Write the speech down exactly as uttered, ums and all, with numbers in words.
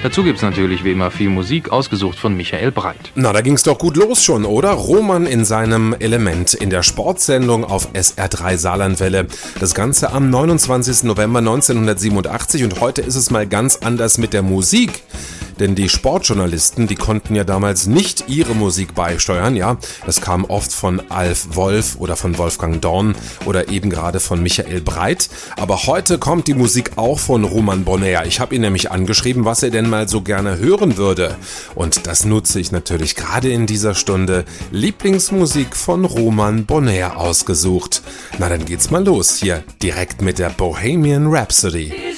Dazu gibt's natürlich wie immer viel Musik, ausgesucht von Michael Breit. Na, da ging's doch gut los schon, oder? Roman in seinem Element in der Sportsendung auf S R drei Saarlandwelle. Das Ganze am neunundzwanzigsten November neunzehnhundertsiebenundachtzig und heute ist es mal ganz anders mit der Musik. Denn die Sportjournalisten, die konnten ja damals nicht ihre Musik beisteuern, ja. Das kam oft von Alf Wolf oder von Wolfgang Dorn oder eben gerade von Michael Breit. Aber heute kommt die Musik auch von Roman Bonheur. Ich habe ihn nämlich angeschrieben, was er denn mal so gerne hören würde. Und das nutze ich natürlich gerade in dieser Stunde. Lieblingsmusik von Roman Bonheur ausgesucht. Na, dann geht's mal los hier direkt mit der Bohemian Rhapsody.